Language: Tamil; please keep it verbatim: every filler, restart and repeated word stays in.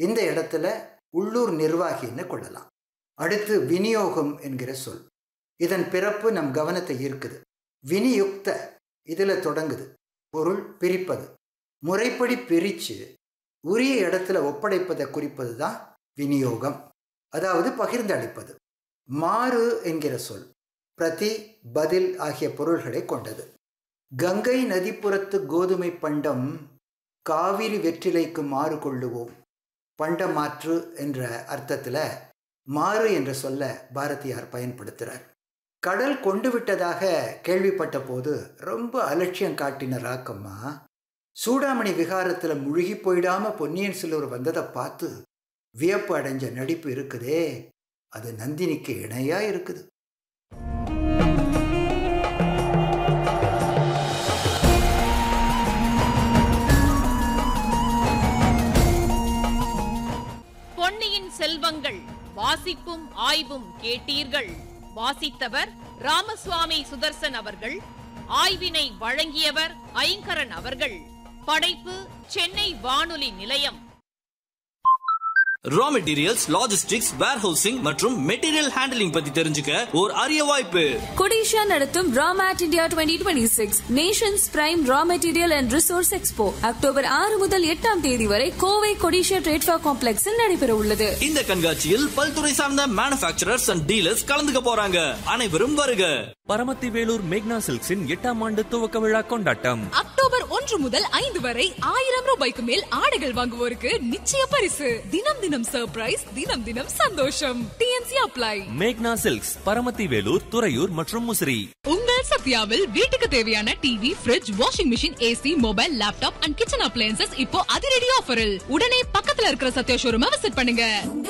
இந்த இடத்துல உள்ளூர் நிர்வாகின்னு கொள்ளலாம். அடுத்து விநியோகம் என்கிற சொல். இதன் பிறப்பு நம் கவனத்தை ஈர்க்குது. விநியுக்த இதில் தொடங்குது. பொருள் பிரிப்பது. முறைப்படி பிரித்து உரிய இடத்துல ஒப்படைப்பதை குறிப்பது தான் விநியோகம், அதாவது பகிர்ந்து அளிப்பது. மாறு என்கிற சொல் பிரதி, பதில் ஆகிய பொருள்களை கொண்டது. கங்கை நதிப்புறத்து கோதுமை பண்டம் காவிரி வெற்றிலைக்கு மாறு கொள்ளுவோம். பண்ட மாற்று என்ற அர்த்தத்தில் மாறு என்ற சொல்ல பாரதியார் பயன்படுத்துகிறார். கடல் கொண்டு விட்டதாக கேள்விப்பட்ட போது ரொம்ப அலட்சியம் காட்டின ராக்கம்மா சூடாமணி விகாரத்தில் முழுகி போயிடாம பொன்னியின் செல்வர் வந்ததை பார்த்து வியப்பு அடைஞ்ச நடிப்பு இருக்குதே, அது நந்தினிக்கு இணையா இருக்குது. பொன்னியின் செல்வங்கள் வாசிப்பும் ஆய்வும் கேட்டீர்கள். வாசித்தவர் ராமசுவாமி சுதர்சன் அவர்கள். ஆய்வினை வழங்கியவர் ஐங்கரன் அவர்கள். படைப்பு சென்னை வானொலி நிலையம். ரா மெட்டீரியல்ஸ், லாஜிஸ்டிக்ஸ், வேர்ஹவுசிங் மற்றும் மெட்டீரியல் ஹேண்டலிங் பத்தி தெரிஞ்சுக்க ஒரு அரிய வாய்ப்பு. கொடிஷா நடத்தும் ராமேட் India twenty twenty six Nations prime raw material and resource expo October ஆறு முதல் எட்டாம் தேதி வரை கோவை கொடிஷா ட்ரேட்ஃபா காம்ப்ளெக்ஸில் நடைபெற உள்ளது. இந்த கண்காட்சியில் பல்துறை சார்ந்த மேனுஃபேக்சரர்ஸ் அண்ட் டீலர்ஸ் கலந்துக்க போறாங்க. அனைவரும் வருக. பரமத்தி வேலூர் மேக்னா சில்க்ஸின் எட்டாம் ஆண்டு துவக்க விழா கொண்டாட்டம் அக்டோபர் ஒன்று முதல் ஐந்து வரை ஆயிரம் ரூபாய்க்கு மேல் ஆடைகள் வாங்குவோருக்கு நிச்சய பரிசு. தினம் தினம் சர்ப்ரைஸ், தினம் தினம் சந்தோஷம். DNC apply. மேக்னா சில்க்ஸ், பரமத்தி வேலூர், துறையூர் மற்றும் முசிறி. உங்கள் சத்யாவில் வீட்டுக்கு தேவையான TV, fridge, washing machine, AC, mobile, laptop and kitchen appliances இப்போ அதிரடி ஆஃபரில். உடனே பக்கத்துல இருக்கிற சத்யா ஷோரூமை விசிட் பண்ணுங்க.